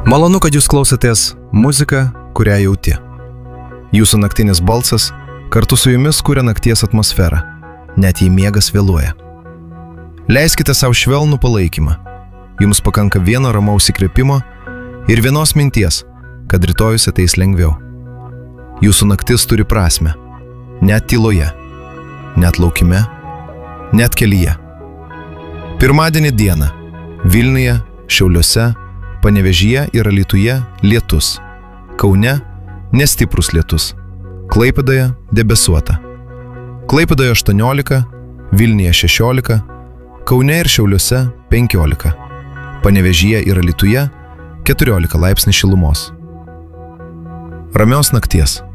Malonu, kad jūs klausotės muziką, kurią jauti. Jūsų naktinis balsas kartu su jumis kuria nakties atmosferą, net jei miegas vėluoja. Leiskite savo švelnų palaikymą. Jums pakanka vieno ramaus įkvėpimo ir vienos minties, kad rytojus ateis lengviau. Jūsų naktis turi prasmę. Net tyloje, net laukime, net kelyje. Pirmadienį dieną Vilniuje, Šiauliuose, Panevėžyje ir Alytuje lietus. Kaune nestiprus lietus. Klaipėdoje debesuota. Klaipėdoje 18, Vilniuje 16, Kaune ir Šiauliuose 15. Panevėžyje ir Alytuje 14 laipsnių šilumos. Ramios nakties.